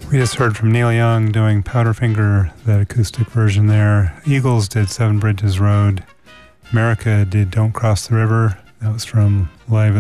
We just heard from Neil Young doing Powderfinger, that acoustic version there. Eagles did Seven Bridges Road. America did Don't Cross the River. That was from Live